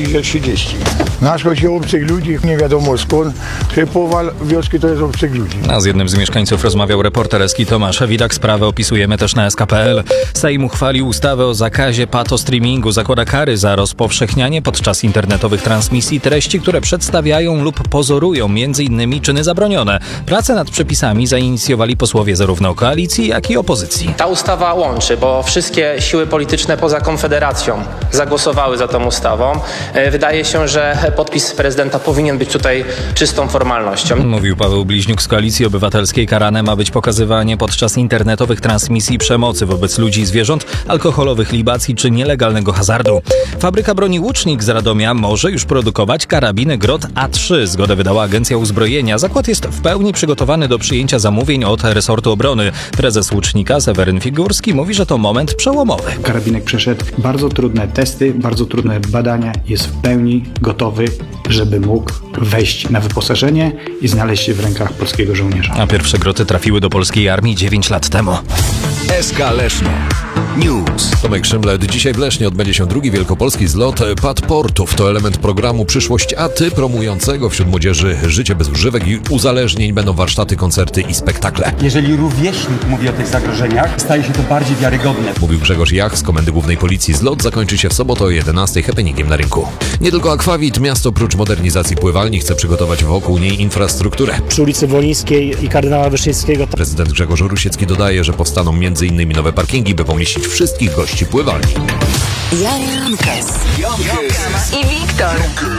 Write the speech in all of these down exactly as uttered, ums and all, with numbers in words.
ludzi, że trzydzieści. Nasz chodzi o obcych ludzi, nie wiadomo skąd. Połowa wioski to jest obcych ludzi. A z jednym z mieszkańców rozmawiał reporter Eski Tomasz Widak. Sprawę opisujemy też na S K kropka P L. Sejm uchwalił ustawę o zakazie patostreamingu. Zakłada kary za rozpowszechnianie podczas internetowych transmisji treści, które przedstawiają lub pozorują m.in. czyny zabronione. Pracę nad przepisami zainicjowali posłowie zarówno koalicji, jak i opozycji. Ta ustawa łączy, bo wszystkie siły polityczne poza Konfederacją zagłosowały za tą ustawą. Wydaje się, że podpis prezydenta powinien być tutaj czystą formalnością. Mówił Paweł Bliźniuk z Koalicji Obywatelskiej. Karane ma być pokazywanie podczas internetowych transmisji przemocy wobec ludzi i zwierząt, alkoholowych libacji czy nielegalnego hazardu. Fabryka broni Łucznik z Radomia może już produkować karabiny Grot A trzy. Zgodę wydała Agencja Uzbrojenia. Zakład jest w pełni przygotowany do przyjęcia zamówień od resortu obrony. Prezes Łucznika Seweryn Figurski mówi, że to moment przełomowy. Karabinek przeszedł bardzo trudne testy, bardzo trudne badania. Jest w pełni gotowy, żeby mógł wejść na wyposażenie i znaleźć się w rękach polskiego żołnierza. A pierwsze groty trafiły do polskiej armii dziewięć lat temu. S K Leszno News. Tomek Szymlet. Dzisiaj w Lesznie odbędzie się drugi wielkopolski zlot Pad Portów. To element programu Przyszłość A Ty, promującego wśród młodzieży życie bez używek i uzależnień. Będą warsztaty, koncerty i spektakle. Jeżeli rówieśnik mówi o tych zagrożeniach, staje się to bardziej wiarygodne. Mówił Grzegorz Jach z Komendy Głównej Policji. Zlot zakończy się w sobotę o jedenastej happeningiem na rynku. Nie tylko Akwawit. Miasto oprócz modernizacji pływalni chce przygotować wokół niej infrastrukturę. Przy ulicy Wolińskiej i Kardynała Wyszyńskiego. Prezydent Grzegorz Rusiecki dodaje, że powstaną m.in. nowe parkingi, by pomieścić wszystkich gości pływalni. Jan Kes i Wiktor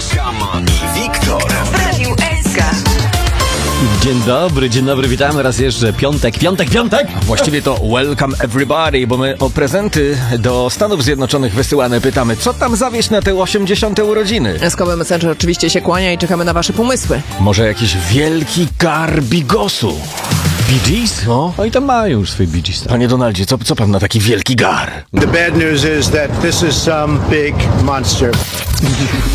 i Wiktor w Radiu S K. Dzień dobry, dzień dobry, witamy raz jeszcze. Piątek, piątek, piątek! Właściwie to welcome everybody, bo my o prezenty do Stanów Zjednoczonych wysyłane pytamy, co tam zawieźć na te osiemdziesiąte urodziny? S K Messenger oczywiście się kłania i czekamy na wasze pomysły. Może jakiś wielki gar bigosu? Bee Gees? No, no i tam mają już swój Bee Gees. Panie Donaldzie, co, co pan na taki wielki gar? The bad news is that this is some big monster.